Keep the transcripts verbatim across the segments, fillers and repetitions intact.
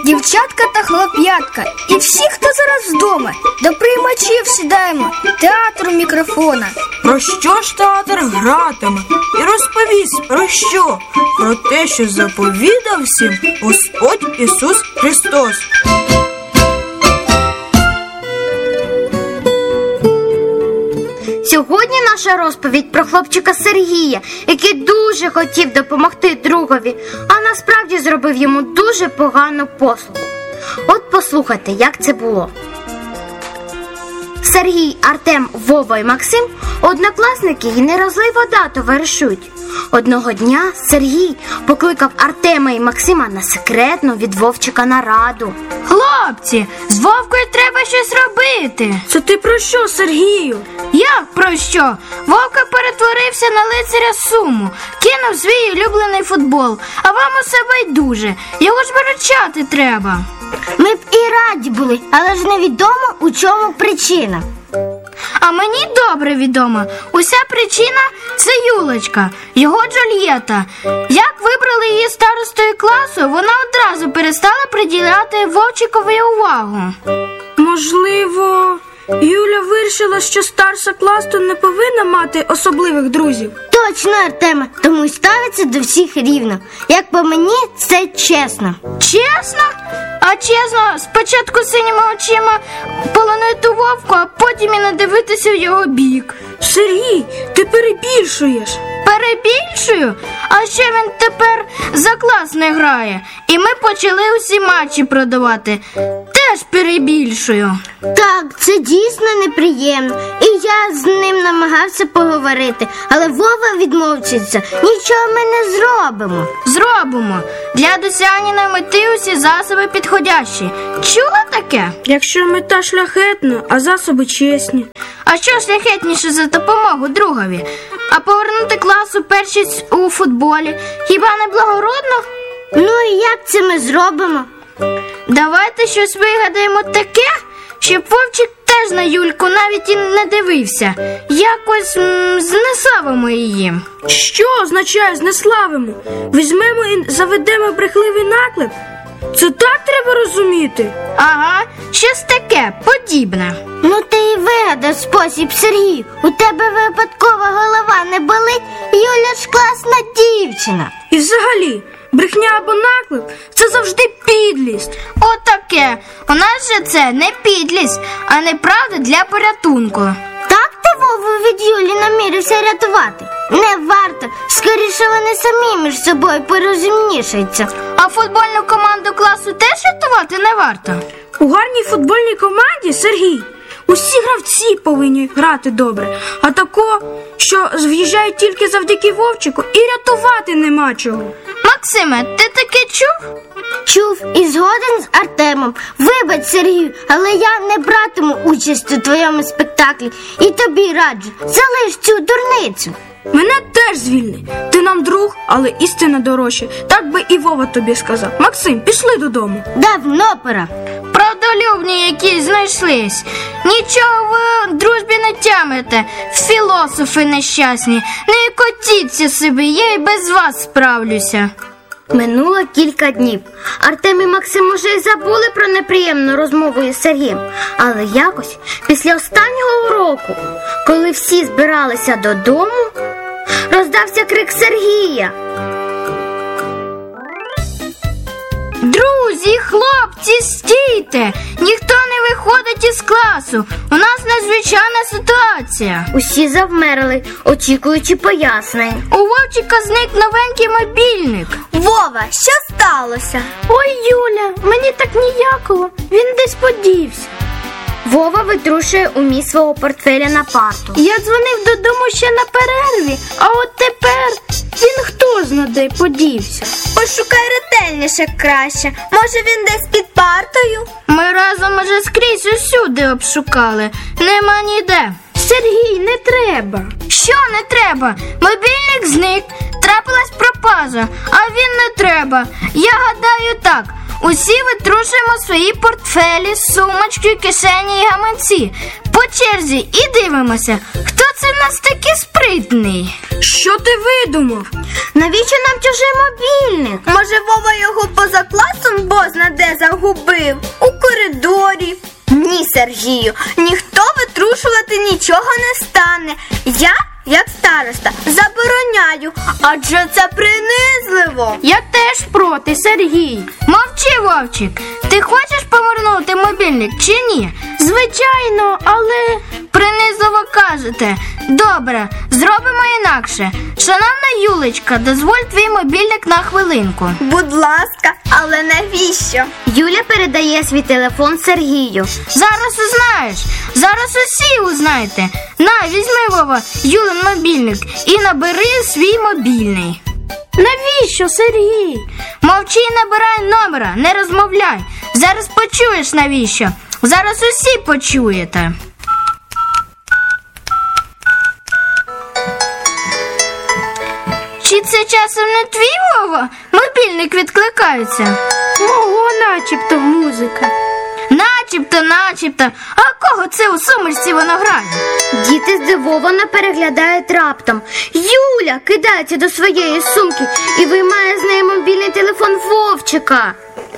дівчатка та хлоп'ятка і всі, хто зараз вдома, до приймачів сідаємо, театру мікрофона. Про що ж театр гратиме? І розповість про що? Про те, що заповідав всім Господь Ісус Христос. Сьогодні наша розповідь про хлопчика Сергія, який дуже хотів допомогти другові, а насправді зробив йому дуже погану послугу. От послухайте, як це було. Сергій, Артем, Вова і Максим – однокласники і не розлий вода товаришують. Одного дня Сергій покликав Артема і Максима на секретну від Вовчика нараду. Хлопці, з Вовкою треба щось робити. Це ти про що, Сергію? Як про що? Вовка перетворився на лицаря Суму, кинув свій улюблений футбол, а вам усе байдуже. Його ж виручати треба. Ми б і раді були, але ж невідомо, у чому причина. А мені добре відомо. Уся причина – це Юлочка, його Джульєта. Як вибрали її старостою класу, вона одразу перестала приділяти Вовчикові увагу. Можливо, Юля вирішила, що старша класу не повинна мати особливих друзів? Точно, Артема, тому й ставиться до всіх рівно. Як по мені, це чесно. Чесно? А чесно, спочатку синіми очима полонити Вовку, а потім і не дивитися в його бік. Сергій, ти перебільшуєш. Перебільшую? А ще він тепер за клас не грає. І ми почали усі матчі продавати. Теж перебільшую. Так, це дійсно неприємно. І я з ним намагався поговорити. Але Вова відмовчиться. Нічого ми не зробимо. Зробимо. Для досягнення мети усі засоби підходящі. Чула таке? Якщо мета шляхетна, а засоби чесні. А що шляхетніше за допомогу другові? А повернути класу першість у футболі хіба не благородно? Ну і як це ми зробимо? Давайте щось вигадаємо таке, щоб Вовчик теж на Юльку навіть і не дивився. Якось м- знеславимо її. Що означає знеславимо? Візьмемо і заведемо брехливий наклеп? Це так треба розуміти? Ага, щось таке, подібне. Ну ти і вигадав спосіб, Сергій. У тебе випадкова голова не болить? Юля ж класна дівчина. І взагалі, брехня або наклеп – це завжди підлість. Отаке. У нас же це не підлість, а неправда для порятунку. Так ти Вову від Юлі намірився рятувати? Не варто. Скоріше вони самі між собою порозумнішаються. А футбольну команду класу теж рятувати не варто? У гарній футбольній команді, Сергій, усі гравці повинні грати добре. А тако, що в'їжджають тільки завдяки Вовчику, і рятувати нема чого. Максиме, ти таке чув? Чув і згоден з Артемом. Вибач, Сергію, але я не братиму участь у твоєму спектаклі. І тобі раджу, залиш цю дурницю. Мене теж звільни. Ти нам друг, але істина дорожча. Так би і Вова тобі сказав. Максим, пішли додому. Давно пора. Правдолюбні якісь знайшлись. Нічого ви в дружбі не тямите. Філософи нещасні. Не котіться собі, я й без вас справлюся. Минуло кілька днів. Артем і Максим уже й забули про неприємну розмову із Сергієм. Але якось, після останнього уроку, коли всі збиралися додому, роздався крик Сергія. Друзі, хлопці, стійте! Ніхто не виходить із класу. У нас надзвичайна ситуація. Усі завмерли, очікуючи пояснень. У Вовчика зник новенький мобільник. Вова, що сталося? Ой, Юля, мені так ніяково. Він десь подівся. Вова витрушує уміст свого портфеля на парту. Я дзвонив додому ще на перерві, а от тепер він хто зна де подівся. Пошукай ретельніше краще. Може він десь під партою? Ми разом уже скрізь усюди обшукали. Нема ніде. Сергій, не треба. Що не треба? Мобільник зник, трапилась пропажа, а він не треба. Я гадаю так. Усі витрушуємо свої портфелі, сумочки, кишені і гаманці. По черзі і дивимося, хто це в нас такий спритний. Що ти видумав? Навіщо нам чужий мобільник? Може, Вова його поза класом бозна де загубив? загубив? У коридорі? Ні, Сергію, ніхто витрушувати нічого не стане. Я, як староста, забороняю, адже це принизливо. Я теж проти, Сергій. Мовчи, Вовчик. Ти хочеш повернути мобільник чи ні? Звичайно, але... Принизливо кажете. Добре, зробимо інакше. Шановна Юлечка, дозволь твій мобільник на хвилинку. Будь ласка, але навіщо? Юля передає свій телефон Сергію. Зараз узнаєш. Зараз усі узнаєте. На, візьми, Вова, Юлин мобільник і набери свій мобільний. Навіщо, Сергій? Мовчи і набирай номера, не розмовляй. Зараз почуєш навіщо. Зараз усі почуєте. Чи це часом не твій, Вова? Мобільник відкликається. Мого начебто музика. Начебто, начебто. А кого це у сумочці воно грає? Діти здивовано переглядають раптом. Юля кидається до своєї сумки і виймає з неї мобільний телефон Вовчика.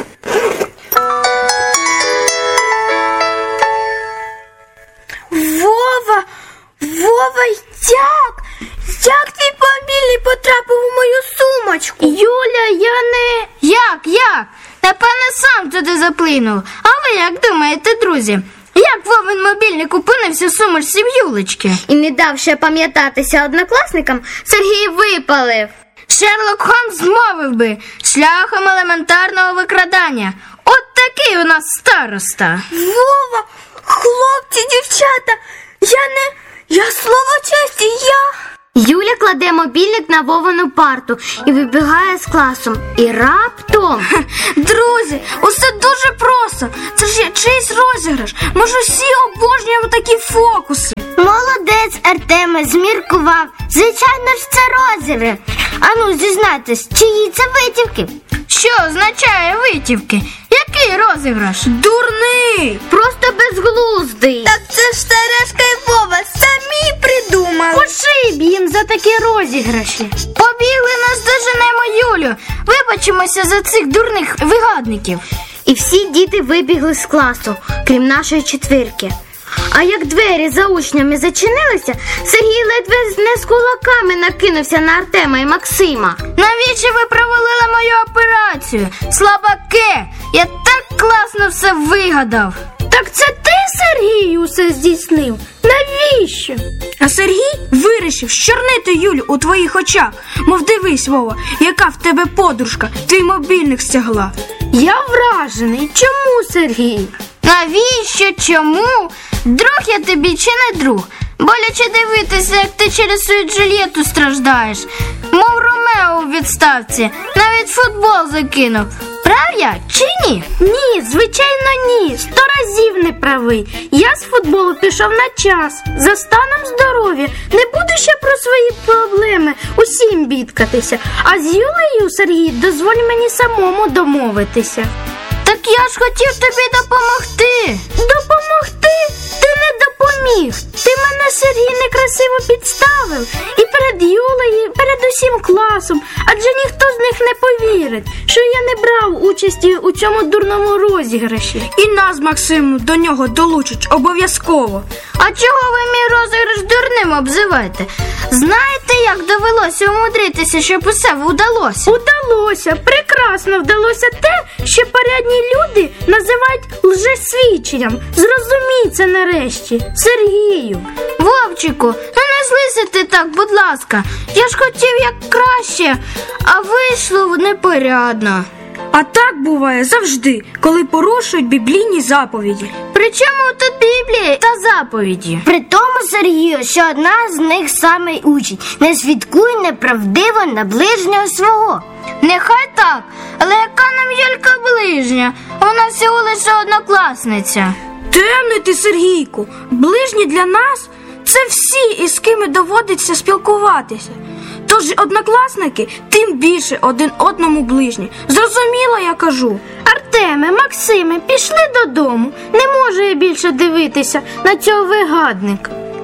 Вова, Вова, як? Як твій мобільний потрапив у мою сумочку? Юля, я не... Як, як? Напевне, сам туди заплинув. А ви як думаєте, друзі? Як Вовин мобільник опинився в сумочці в Юлечки? І не давши пам'ятатися однокласникам, Сергій випалив. Шерлок Холмс змовив би шляхом елементарного викрадання. От такий у нас староста. Вова, хлопці, дівчата, я не... Я слово честі, я... Юля кладе мобільник на Вовину парту і вибігає з класом. І раптом... Друзі, усе дуже просто. Це ж є чийсь розіграш. Ми ж усі обожнюємо такі фокуси. Молодець, Артеме, зміркував. Звичайно ж, це розіграш. Ану, зізнайтесь, чиї це витівки? Що означає витівки? Який розіграш? Дурний! Просто безглуздий. Так це ж Сережка і Вова самі придумали. Пошиб їм за такі розіграші. Побігли, нас доженемо Юлю. Вибачимося за цих дурних вигадників. І всі діти вибігли з класу, крім нашої четвірки. А як двері за учнями зачинилися, Сергій ледве не з кулаками накинувся на Артема і Максима. Навіщо ви провалили мою операцію? Слабаки! Я так класно все вигадав. Так це ти, Сергій, усе здійснив? Навіщо? А Сергій вирішив щорнити Юлю у твоїх очах. Мов дивись, Вова, яка в тебе подружка, твій мобільник стягла. Я вражений. Чому, Сергій? Навіщо? Чому? Друг я тобі чи не друг? Боляче дивитися, як ти через свою Джульєту страждаєш. Мов Ромео у відставці. Навіть футбол закинув. Прав я чи ні? Ні, звичайно ні. Сто разів не правий. Я з футболу пішов на час. За станом здоров'я. Не буду ще про свої проблеми усім бідкатися. А з Юлею, Сергій, дозволь мені самому домовитися. Так я ж хотів тобі допомогти. Допомогти? Ти не допоміг. Ти мене, Сергій, некрасиво підставив. І перед Юлею, і перед усім класом. Адже ніхто з них не повірить, що я не брав участі у цьому дурному розіграші. І нас, Максиму, до нього долучать обов'язково. А чого ви мій розіграш дурним обзиваєте? Знаєте, як довелося умудритися, щоб усе вдалося? Удалося, прекрасно вдалося те, що порядні люди називають лжесвідченням. Зрозумій це нарешті, Сергію. Вовчику, ну не злися ти так, будь ласка. Я ж хотів як краще, а вийшло непорядно. А так буває завжди, коли порушують біблійні заповіді. При чому тут Біблія та заповіді? При тому, Сергію, що одна з них саме й учить: не свідкуй неправдиво на ближнього свого. Нехай так, але яка нам Юлька ближня? Вона всього лише однокласниця. Темний ти, Сергійку. Ближні для нас – це всі, із ким доводиться спілкуватися. Тож однокласники тим більше один одному ближні. Зрозуміло, я кажу. Артеме, Максиме, пішли додому. Не можу я більше дивитися на цього вигадника.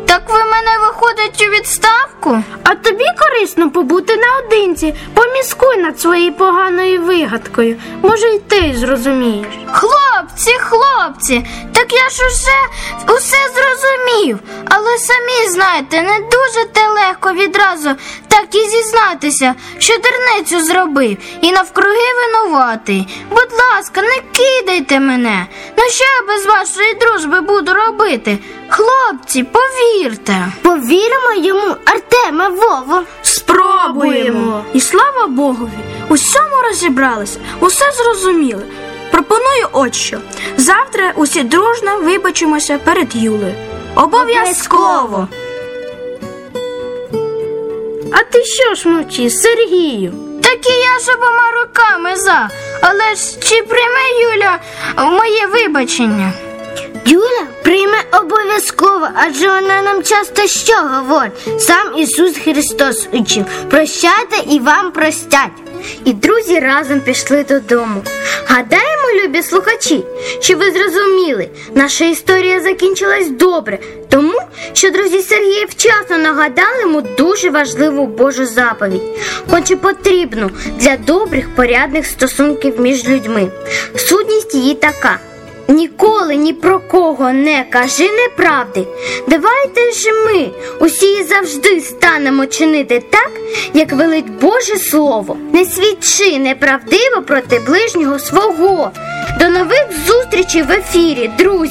Так ви мене, виходить, у відставку? А тобі корисно побути наодинці. Поміскуй над своєю поганою вигадкою. Може, й ти зрозумієш. Хлопці, хлопці, так я ж усе, усе зрозумів. Але самі знаєте, не дуже те легко відразу так і зізнатися, що дурницю зробив і навкруги винуватий. Будь ласка, не кидайте мене. Ну що я без вашої дружби буду робити? Хлопці, повірте. Повіримо йому, Артеме, Вово. Спробуємо. І слава Богові, у всьому розібралися, усе зрозуміли. Пропоную от що. Завтра усі дружно вибачимося перед Юлею. Обов'язково. А ти що ж мовчиш, Сергію? Так і я ж обома руками за. Але ж чи прийме Юля моє вибачення? Юля прийме обов'язково, адже вона нам часто що говорить. Сам Ісус Христос учив: прощайте і вам простять. І друзі разом пішли додому. Гадаємо, любі слухачі, що ви зрозуміли, наша історія закінчилась добре, тому що друзі Сергія вчасно нагадали йому дуже важливу Божу заповідь, хоч і потрібну для добрих, порядних стосунків між людьми. Сутність її така: ніколи ні про кого не кажи неправди. Давайте ж ми усі і завжди станемо чинити так, як велить Боже Слово. Не свідчи неправдиво проти ближнього свого. До нових зустрічей в ефірі, друзі!